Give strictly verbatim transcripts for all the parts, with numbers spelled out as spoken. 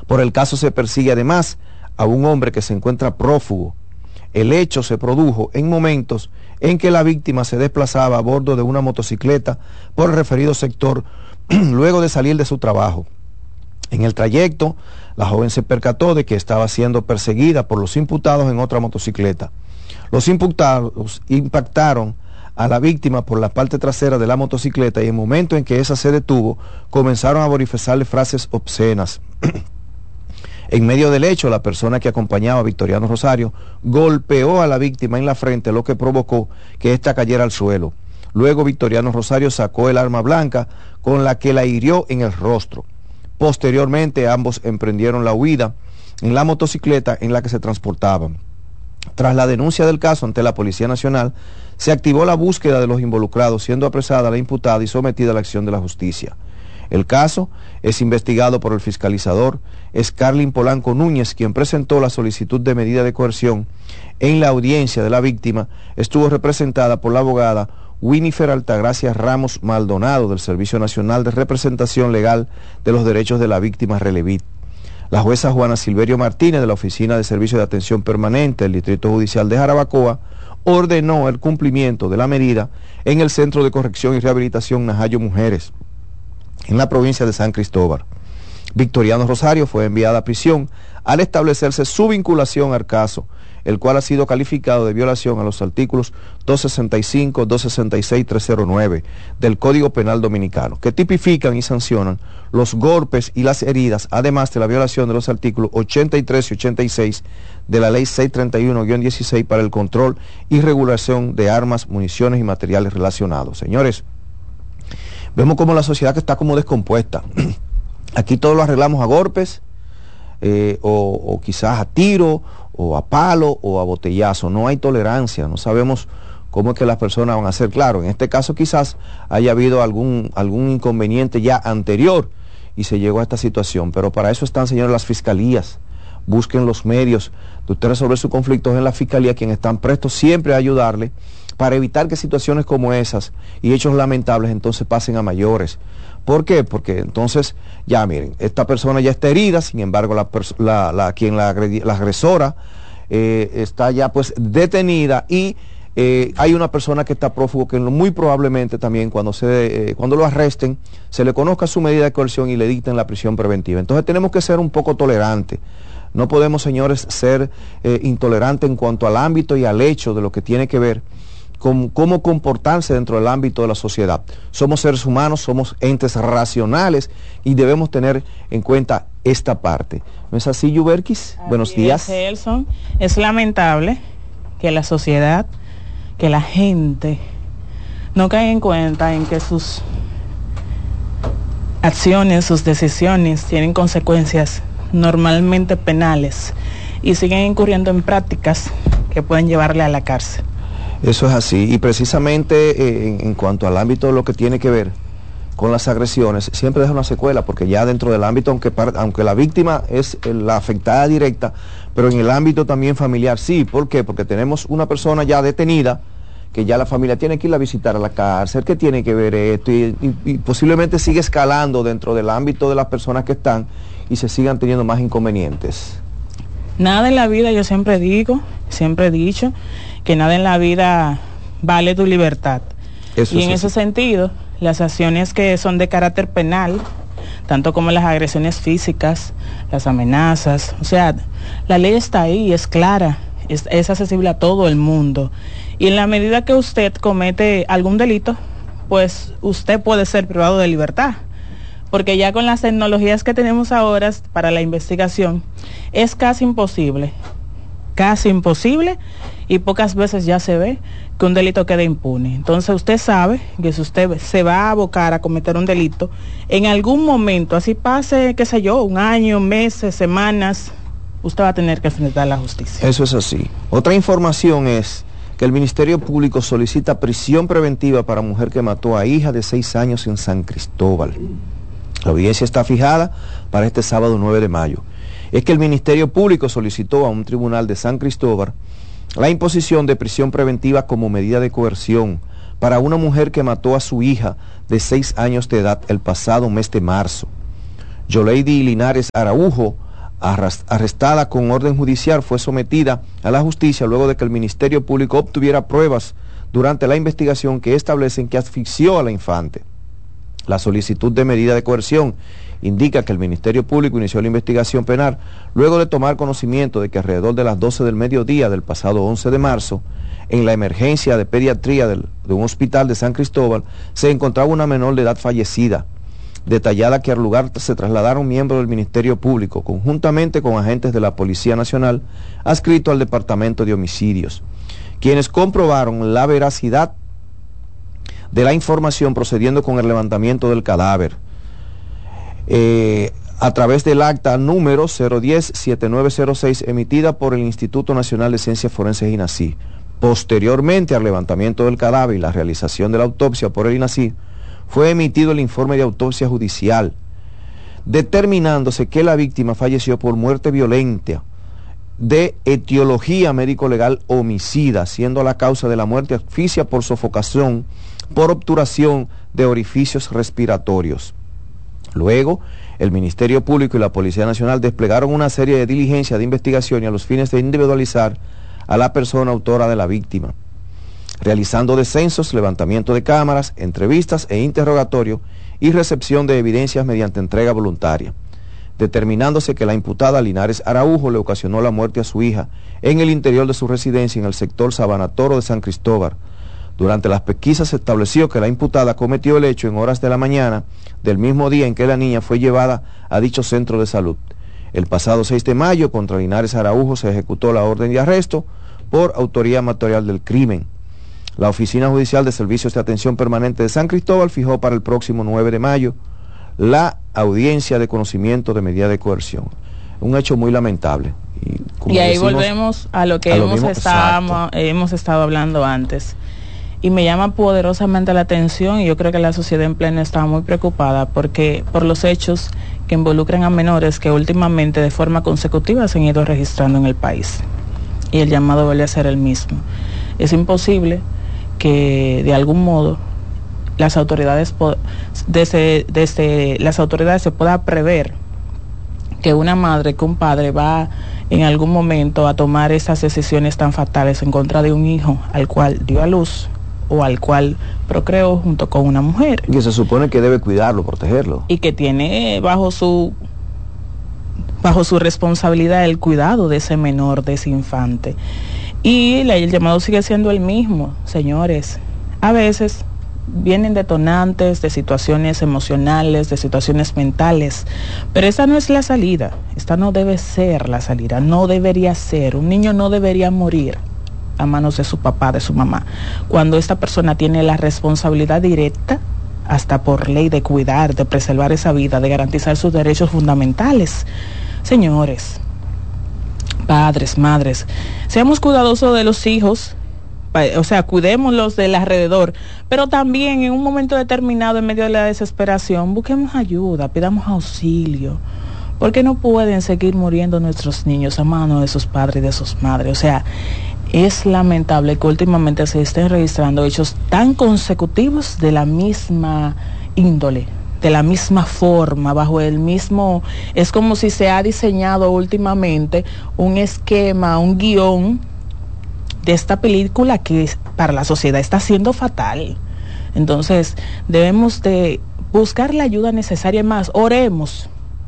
Por el caso se persigue además a un hombre que se encuentra prófugo. El hecho se produjo en momentos en que la víctima se desplazaba a bordo de una motocicleta por el referido sector luego de salir de su trabajo. En el trayecto, la joven se percató de que estaba siendo perseguida por los imputados en otra motocicleta. Los imputados impactaron a la víctima por la parte trasera de la motocicleta y en el momento en que esa se detuvo, comenzaron a bonificarle frases obscenas. En medio del hecho, la persona que acompañaba a Victoriano Rosario golpeó a la víctima en la frente, lo que provocó que ésta cayera al suelo. Luego Victoriano Rosario sacó el arma blanca con la que la hirió en el rostro. Posteriormente, ambos emprendieron la huida en la motocicleta en la que se transportaban. Tras la denuncia del caso ante la Policía Nacional, se activó la búsqueda de los involucrados, siendo apresada la imputada y sometida a la acción de la justicia. El caso es investigado por el fiscalizador Scarlin Polanco Núñez, quien presentó la solicitud de medida de coerción. En la audiencia de la víctima estuvo representada por la abogada Winifred Altagracia Ramos Maldonado del Servicio Nacional de Representación Legal de los Derechos de la Víctima Relevit. La jueza Juana Silverio Martínez de la Oficina de Servicio de Atención Permanente del Distrito Judicial de Jarabacoa ordenó el cumplimiento de la medida en el Centro de Corrección y Rehabilitación Najayo Mujeres, en la provincia de San Cristóbal. Victoriano Rosario fue enviada a prisión al establecerse su vinculación al caso, el cual ha sido calificado de violación a los artículos doscientos sesenta y cinco, doscientos sesenta y seis, trescientos nueve del Código Penal Dominicano, que tipifican y sancionan los golpes y las heridas, además de la violación de los artículos ochenta y tres y ochenta y seis de la Ley seiscientos treinta y uno guión dieciséis para el control y regulación de armas, municiones y materiales relacionados. Señores, vemos como la sociedad que está como descompuesta. Aquí todo lo arreglamos a golpes, eh, o, o quizás a tiro, o a palo, o a botellazo. No hay tolerancia, no sabemos cómo es que las personas van a hacer. Claro, en este caso quizás haya habido algún, algún inconveniente ya anterior y se llegó a esta situación, pero para eso están, señores, las fiscalías. Busquen los medios de usted resolver sus conflictos en la fiscalía, quienes están prestos siempre a ayudarle para evitar que situaciones como esas y hechos lamentables entonces pasen a mayores. ¿Por qué? Porque entonces, ya miren, esta persona ya está herida, sin embargo, la, la, la, quien la, la agresora eh, está ya pues detenida y eh, hay una persona que está prófugo que muy probablemente también cuando, se, eh, cuando lo arresten se le conozca su medida de coerción y le dicten la prisión preventiva. Entonces tenemos que ser un poco tolerantes. No podemos, señores, ser eh, intolerantes en cuanto al ámbito y al hecho de lo que tiene que ver con cómo comportarse dentro del ámbito de la sociedad. Somos seres humanos, somos entes racionales y debemos tener en cuenta esta parte. ¿No es así, Yuberkis? Así Buenos días. Es, Elson. Es lamentable que la sociedad, que la gente no caiga en cuenta en que sus acciones, sus decisiones tienen consecuencias normalmente penales y siguen incurriendo en prácticas que pueden llevarle a la cárcel. Eso es así, y precisamente eh, en, en cuanto al ámbito de lo que tiene que ver con las agresiones, siempre deja una secuela, porque ya dentro del ámbito, aunque, aunque la víctima es la afectada directa, pero en el ámbito también familiar, sí. ¿Por qué? Porque tenemos una persona ya detenida, que ya la familia tiene que ir a visitar a la cárcel, que tiene que ver esto, y, y, y posiblemente sigue escalando dentro del ámbito de las personas que están, y se sigan teniendo más inconvenientes. Nada en la vida, yo siempre digo, siempre he dicho, que nada en la vida vale tu libertad. Eso y en ese sentido, las acciones que son de carácter penal, tanto como las agresiones físicas, las amenazas, o sea, la ley está ahí, es clara, es, es accesible a todo el mundo. Y en la medida que usted comete algún delito, pues usted puede ser privado de libertad. Porque ya con las tecnologías que tenemos ahora para la investigación, es casi imposible, casi imposible, y pocas veces ya se ve que un delito quede impune. Entonces usted sabe que si usted se va a abocar a cometer un delito, en algún momento, así pase, qué sé yo, un año, meses, semanas, usted va a tener que enfrentar la justicia. Eso es así. Otra información es que el Ministerio Público solicita prisión preventiva para mujer que mató a hija de seis años en San Cristóbal. La audiencia está fijada para este sábado nueve de mayo. Es que el Ministerio Público solicitó a un tribunal de San Cristóbal la imposición de prisión preventiva como medida de coerción para una mujer que mató a su hija de seis años de edad el pasado mes de marzo. Yoleidy Linares Araujo arrestada con orden judicial, fue sometida a la justicia luego de que el Ministerio Público obtuviera pruebas durante la investigación que establecen que asfixió a la infante. La solicitud de medida de coerción indica que el Ministerio Público inició la investigación penal luego de tomar conocimiento de que alrededor de las doce del mediodía del pasado once de marzo, en la emergencia de pediatría del, de un hospital de San Cristóbal, se encontraba una menor de edad fallecida. Detallada que al lugar se trasladaron miembros del Ministerio Público, conjuntamente con agentes de la Policía Nacional, adscrito al Departamento de Homicidios, quienes comprobaron la veracidad de la información procediendo con el levantamiento del cadáver. Eh, a través del acta número cero diez siete nueve cero seis emitida por el Instituto Nacional de Ciencias Forenses INACI. Posteriormente al levantamiento del cadáver y la realización de la autopsia por el INACI, fue emitido el informe de autopsia judicial, determinándose que la víctima falleció por muerte violenta de etiología médico-legal homicida, siendo la causa de la muerte asfixia por sofocación, por obturación de orificios respiratorios. Luego, el Ministerio Público y la Policía Nacional desplegaron una serie de diligencias de investigación y a los fines de individualizar a la persona autora de la víctima, realizando descensos, levantamiento de cámaras, entrevistas e interrogatorio y recepción de evidencias mediante entrega voluntaria, determinándose que la imputada Linares Araujo le ocasionó la muerte a su hija en el interior de su residencia en el sector Sabana Toro de San Cristóbal. Durante las pesquisas se estableció que la imputada cometió el hecho en horas de la mañana del mismo día en que la niña fue llevada a dicho centro de salud. El pasado seis de mayo, contra Linares Araujo se ejecutó la orden de arresto por autoría material del crimen. La Oficina Judicial de Servicios de Atención Permanente de San Cristóbal fijó para el próximo nueve de mayo la audiencia de conocimiento de medida de coerción. Un hecho muy lamentable. Y, y ahí decimos, volvemos a lo que a lo hemos, mismo, estado, hemos estado hablando antes. Y me llama poderosamente la atención, y yo creo que la sociedad en pleno está muy preocupada porque por los hechos que involucran a menores que últimamente de forma consecutiva se han ido registrando en el país. Y el llamado vuelve a ser el mismo. Es imposible que de algún modo las autoridades desde, desde las autoridades se pueda prever que una madre, que un padre va en algún momento a tomar esas decisiones tan fatales en contra de un hijo al cual dio a luz o al cual procreó junto con una mujer. Y se supone que debe cuidarlo, protegerlo. Y que tiene bajo su bajo su responsabilidad el cuidado de ese menor, de ese infante. Y el llamado sigue siendo el mismo, señores. A veces vienen detonantes de situaciones emocionales, de situaciones mentales, pero esa no es la salida, esta no debe ser la salida, no debería ser. Un niño no debería morir a manos de su papá, de su mamá, cuando esta persona tiene la responsabilidad directa, hasta por ley, de cuidar, de preservar esa vida, de garantizar sus derechos fundamentales. Señores, padres, madres, seamos cuidadosos de los hijos, o sea, cuidémoslos del alrededor, pero también en un momento determinado, en medio de la desesperación, busquemos ayuda, pidamos auxilio, porque no pueden seguir muriendo nuestros niños a manos de sus padres y de sus madres. O sea, es lamentable que últimamente se estén registrando hechos tan consecutivos de la misma índole, de la misma forma, bajo el mismo, es como si se ha diseñado últimamente un esquema, un guión de esta película que para la sociedad está siendo fatal. Entonces, debemos de buscar la ayuda necesaria, más, oremos,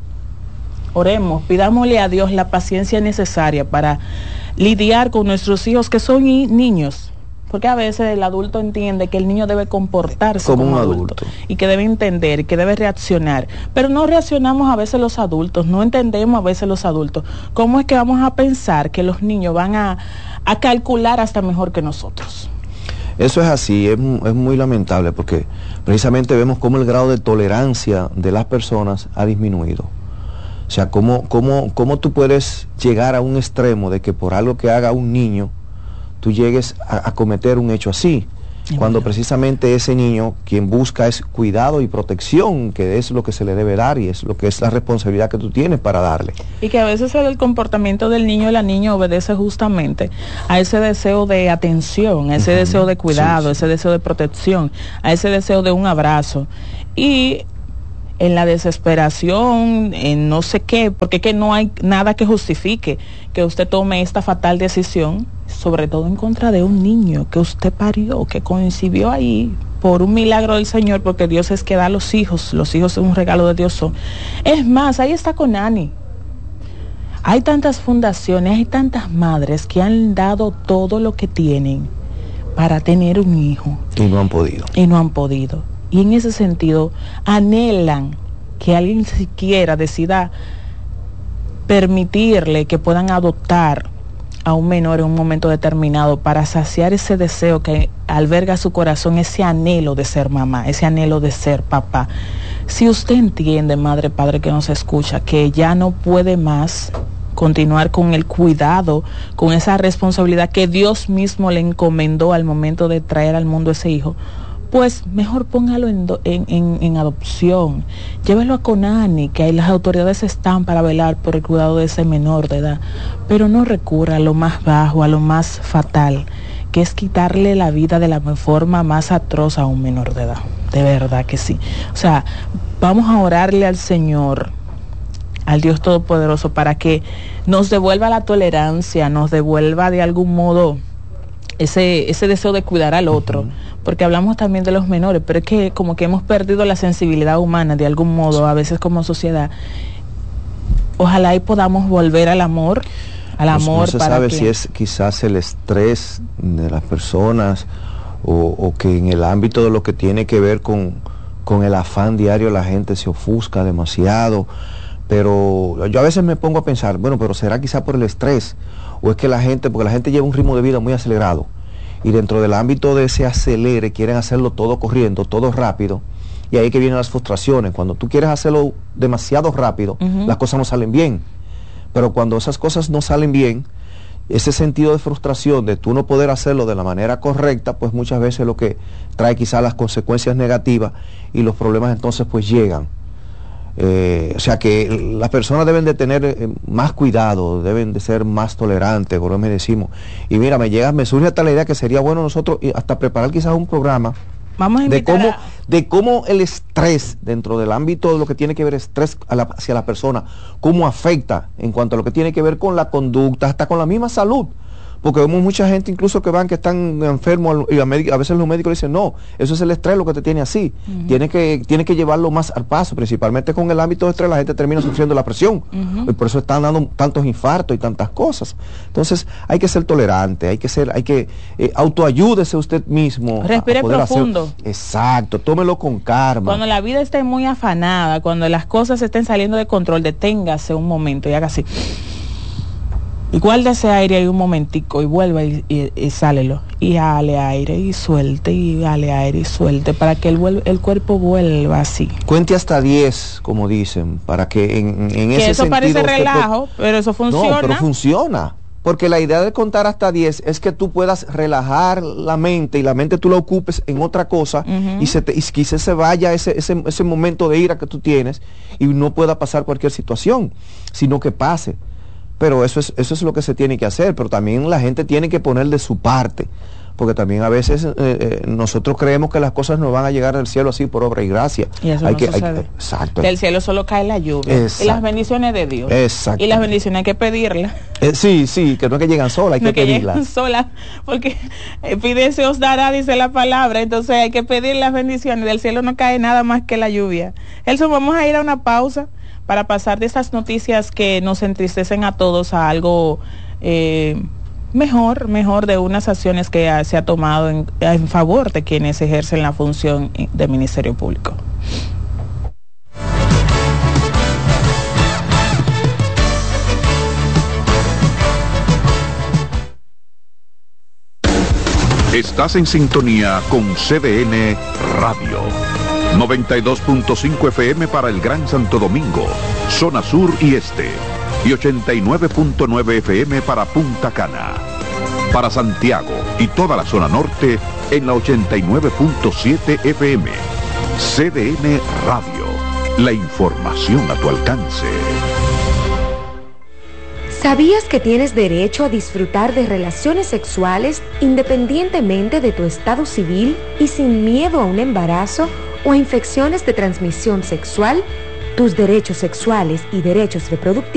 oremos, pidámosle a Dios la paciencia necesaria para lidiar con nuestros hijos que son niños. Porque a veces el adulto entiende que el niño debe comportarse como, como un adulto, adulto y que debe entender, que debe reaccionar, pero no reaccionamos a veces los adultos, no entendemos a veces los adultos. ¿Cómo es que vamos a pensar que los niños van a, a calcular hasta mejor que nosotros? Eso es así, es, es muy lamentable porque precisamente vemos cómo el grado de tolerancia de las personas ha disminuido. O sea, cómo, cómo, cómo tú puedes llegar a un extremo de que por algo que haga un niño tú llegues a, a cometer un hecho así, sí, cuando bueno. precisamente ese niño quien busca es cuidado y protección, que es lo que se le debe dar y es lo que es la responsabilidad que tú tienes para darle. Y que a veces el comportamiento del niño y la niña obedece justamente a ese deseo de atención, a ese uh-huh. deseo de cuidado, sí, sí. ese deseo de protección, a ese deseo de un abrazo. Y en la desesperación, en no sé qué, porque es que no hay nada que justifique que usted tome esta fatal decisión, sobre todo en contra de un niño que usted parió, que concibió ahí por un milagro del Señor, porque Dios es que da los hijos, los hijos son un regalo de Dios. Son. Es más, ahí está Conani. Hay tantas fundaciones, hay tantas madres que han dado todo lo que tienen para tener un hijo. Y no han podido. Y no han podido. Y en ese sentido, anhelan que alguien siquiera decida permitirle que puedan adoptar a un menor en un momento determinado para saciar ese deseo que alberga su corazón, ese anhelo de ser mamá, ese anhelo de ser papá. Si usted entiende, madre, padre que nos escucha, que ya no puede más continuar con el cuidado, con esa responsabilidad que Dios mismo le encomendó al momento de traer al mundo ese hijo, pues mejor póngalo en, do, en, en, en adopción, llévelo a Conani, que ahí las autoridades están para velar por el cuidado de ese menor de edad, pero no recurra a lo más bajo, a lo más fatal, que es quitarle la vida de la forma más atroz a un menor de edad, de verdad que sí. O sea, vamos a orarle al Señor, al Dios Todopoderoso, para que nos devuelva la tolerancia, nos devuelva de algún modo ese, ese deseo de cuidar al otro, uh-huh. porque hablamos también de los menores, pero es que como que hemos perdido la sensibilidad humana de algún modo, a veces como sociedad. Ojalá y podamos volver al amor, al no, amor. No se para sabe que... si es quizás el estrés de las personas o, o que en el ámbito de lo que tiene que ver con, con el afán diario la gente se ofusca demasiado, pero yo a veces me pongo a pensar, bueno, pero será quizá por el estrés, o es que la gente, porque la gente lleva un ritmo de vida muy acelerado, y dentro del ámbito de ese acelere quieren hacerlo todo corriendo, todo rápido, y ahí que vienen las frustraciones. Cuando tú quieres hacerlo demasiado rápido, uh-huh. las cosas no salen bien, pero cuando esas cosas no salen bien, ese sentido de frustración de tú no poder hacerlo de la manera correcta, pues muchas veces lo que trae quizá las consecuencias negativas, y los problemas entonces pues llegan. Eh, o sea que las personas deben de tener eh, más cuidado, deben de ser más tolerantes, como me decimos. Y mira, me llega, me surge hasta la idea que sería bueno nosotros hasta preparar quizás un programa Vamos a de cómo a... de cómo el estrés dentro del ámbito de lo que tiene que ver estrés a la, hacia la persona, cómo afecta en cuanto a lo que tiene que ver con la conducta, hasta con la misma salud. Porque vemos mucha gente incluso que van que están enfermos y a, a veces los médicos dicen, no, eso es el estrés lo que te tiene así. Uh-huh. Tiene que tiene que llevarlo más al paso, principalmente con el ámbito de estrés la gente termina sufriendo la presión. Uh-huh. Y por eso están dando tantos infartos y tantas cosas. Entonces hay que ser tolerante, hay que ser, hay que eh, autoayúdese usted mismo. Respire profundo. Hacer, exacto, tómelo con calma. Cuando la vida esté muy afanada, cuando las cosas estén saliendo de control, deténgase un momento y haga así. Y guarda ese aire ahí un momentico y vuelva y, y, y sálelo. Y dale aire y suelte, y dale aire y suelte, para que el, el cuerpo vuelva así. Cuente hasta diez, como dicen, para que en, en que ese eso sentido... parece relajo, puede... pero eso funciona. No, pero funciona. Porque la idea de contar hasta diez es que tú puedas relajar la mente y la mente tú la ocupes en otra cosa, uh-huh. y, se te, y quizás se vaya ese, ese, ese momento de ira que tú tienes y no pueda pasar cualquier situación, sino que pase. Pero eso es, eso es lo que se tiene que hacer, pero también la gente tiene que poner de su parte, porque también a veces eh, eh, nosotros creemos que las cosas nos van a llegar del cielo así por obra y gracia. Y eso hay no que, sucede. hay, exacto. Del cielo solo cae la lluvia. Exacto. Y las bendiciones de Dios. Exacto. Y las bendiciones hay que pedirlas. Eh, sí, sí, que no es que llegan solas, hay no que, que pedirlas. Llegan solas, porque eh, pide se os dará, dice la palabra, entonces hay que pedir las bendiciones. Del cielo no cae nada más que la lluvia. Elson, vamos a ir a una pausa para pasar de estas noticias que nos entristecen a todos a algo eh, mejor, mejor de unas acciones que ha, se ha tomado en, en favor de quienes ejercen la función de Ministerio Público. Estás en sintonía con C D N Radio. noventa y dos punto cinco F M para el Gran Santo Domingo, zona sur y este, y ochenta y nueve punto nueve F M para Punta Cana. Para Santiago y toda la zona norte en la ochenta y nueve punto siete F M. C D N Radio, la información a tu alcance. ¿Sabías que tienes derecho a disfrutar de relaciones sexuales independientemente de tu estado civil y sin miedo a un embarazo o a infecciones de transmisión sexual, tus derechos sexuales y derechos reproductivos